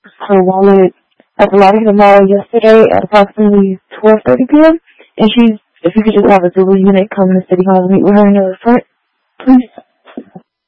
her wallet at the Lobby of the Mall yesterday at approximately 12:30 p.m. And if you could just have a Zulu unit come to City Hall and meet with her in the front, please.